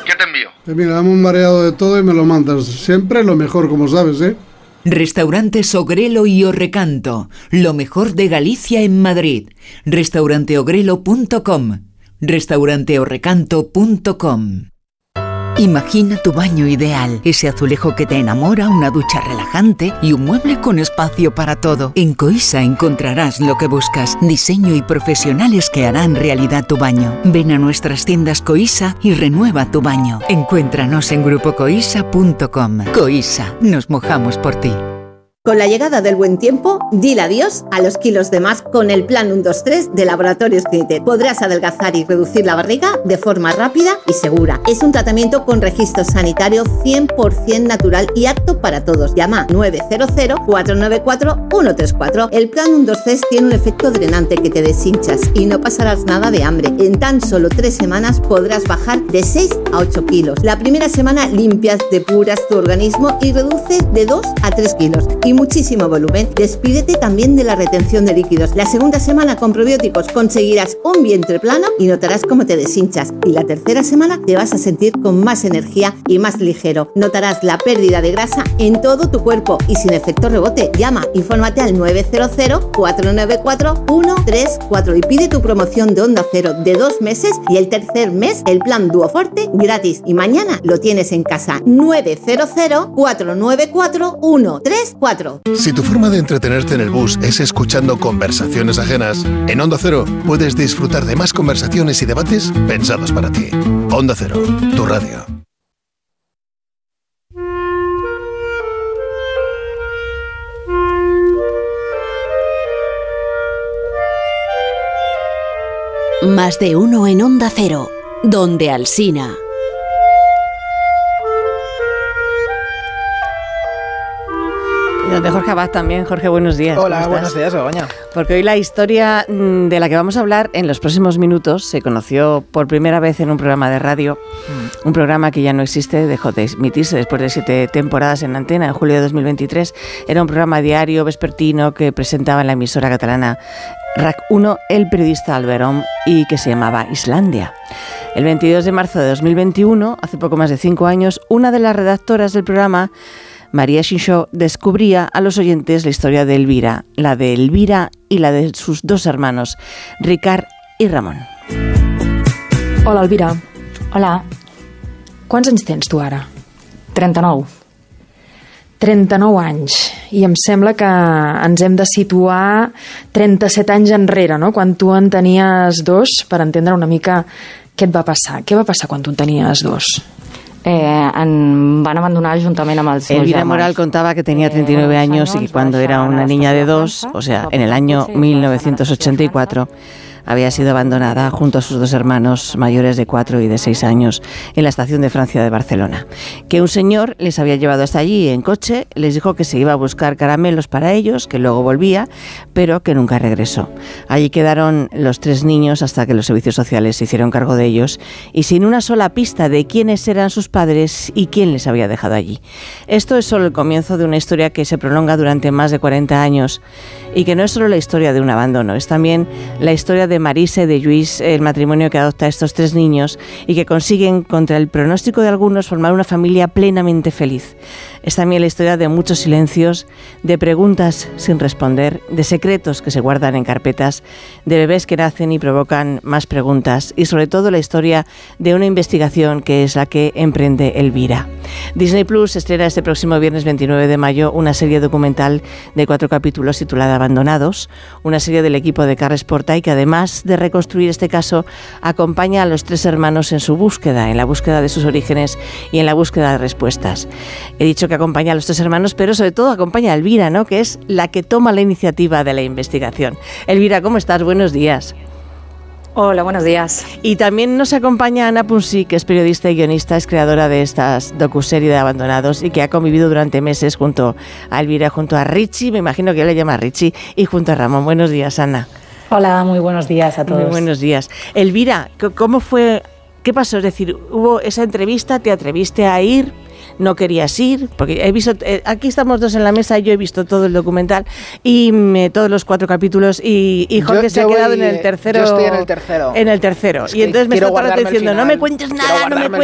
¿Qué te envío? Mira, dame un mareado de todo y me lo mandas. Siempre lo mejor, como sabes, ¿eh? Restaurantes Ogrelo y Orrecanto, lo mejor de Galicia en Madrid. Restauranteogrelo.com, restauranteorrecanto.com. Imagina tu baño ideal, ese azulejo que te enamora, una ducha relajante y un mueble con espacio para todo. En Coisa encontrarás lo que buscas, diseño y profesionales que harán realidad tu baño. Ven a nuestras tiendas Coisa y renueva tu baño. Encuéntranos en grupocoisa.com. Coisa, nos mojamos por ti. Con la llegada del buen tiempo, dile adiós a los kilos de más con el Plan 1-2-3 de Laboratorios Clinitet. Podrás adelgazar y reducir la barriga de forma rápida y segura. Es un tratamiento con registro sanitario 100% natural y apto para todos. Llama 900-494-134. El Plan 1-2-3 tiene un efecto drenante que te deshinchas y no pasarás nada de hambre. En tan solo 3 semanas podrás bajar de 6 a 8 kilos. La primera semana limpias, depuras tu organismo y reduces de 2 a 3 kilos. Y muchísimo volumen. Despídete también de la retención de líquidos. La segunda semana con probióticos conseguirás un vientre plano y notarás cómo te deshinchas. Y la tercera semana te vas a sentir con más energía y más ligero. Notarás la pérdida de grasa en todo tu cuerpo y sin efecto rebote. Llama, infórmate al 900-494-134 y pide tu promoción de Onda Cero de 2 meses y el tercer mes el plan Duoforte gratis. Y mañana lo tienes en casa. 900-494-134. Si tu forma de entretenerte en el bus es escuchando conversaciones ajenas, en Onda Cero puedes disfrutar de más conversaciones y debates pensados para ti. Onda Cero, tu radio. Más de uno en Onda Cero, donde Alsina. De Jorge Abad también. Jorge, buenos días. Hola, buenos días, Begoña. Porque hoy la historia de la que vamos a hablar en los próximos minutos se conoció por primera vez en un programa de radio, un programa que ya no existe, dejó de emitirse después de 7 temporadas en antena en julio de 2023. Era un programa diario, vespertino, que presentaba en la emisora catalana RAC 1 el periodista Alberón y que se llamaba Islandia. El 22 de marzo de 2021, hace poco más de 5 años, una de las redactoras del programa, María Xinxó, descubría a los oyentes la historia de Elvira, la de Elvira y la de sus 2 hermanos, Ricard i Ramon. Hola, Elvira. Hola. Quants anys tens tu ara? 39. 39 anys. I em sembla que ens hem de situar 37 anys enrere, no? Quan tu en tenies 2, per entendre una mica què et va passar. Què va passar quan tu en tenies 2? Em van abandonar juntament amb els meus Elvira germans. Moral contaba que tenía 39 años y que cuando era una niña de 2, o sea, en el año 1984, había sido abandonada junto a sus 2 hermanos mayores de 4 y de 6 años en la estación de Francia de Barcelona. Que un señor les había llevado hasta allí en coche, les dijo que se iba a buscar caramelos para ellos, que luego volvía, pero que nunca regresó. Allí quedaron los 3 niños hasta que los servicios sociales se hicieron cargo de ellos y sin una sola pista de quiénes eran sus padres y quién les había dejado allí. Esto es solo el comienzo de una historia que se prolonga durante más de 40 años y que no es solo la historia de un abandono, es también la historia de Marise, de Lluís, el matrimonio que adopta a estos 3 niños y que consiguen, contra el pronóstico de algunos, formar una familia plenamente feliz. Es también la historia de muchos silencios, de preguntas sin responder, de secretos que se guardan en carpetas, de bebés que nacen y provocan más preguntas y sobre todo la historia de una investigación que es la que emprende Elvira. Disney Plus estrena este próximo viernes 29 de mayo una serie documental de 4 capítulos titulada Abandonados, una serie del equipo de Carles Porta y que además de reconstruir este caso acompaña a los 3 hermanos en su búsqueda, en la búsqueda de sus orígenes y en la búsqueda de respuestas. He dicho que acompaña a los 3 hermanos, pero sobre todo acompaña a Elvira, ¿no?, que es la que toma la iniciativa de la investigación. Elvira, ¿cómo estás? Buenos días. Hola, buenos días. Y también nos acompaña Ana Punsi, que es periodista y guionista, es creadora de estas docuserie de Abandonados y que ha convivido durante meses junto a Elvira, junto a Richie, me imagino que él le llama Richie, y junto a Ramón. Buenos días, Ana. Hola, muy buenos días a todos. Muy buenos días. Elvira, ¿cómo fue? ¿Qué pasó? Es decir, hubo esa entrevista, ¿te atreviste a ir? ¿No querías ir? Porque he visto, aquí estamos 2 en la mesa, yo he visto todo el documental y todos los 4 capítulos y Jorge se ha quedado en el tercero. Yo estoy en el tercero. En el tercero. Y entonces me está todo el rato diciendo, no me cuentes nada, no me cuentes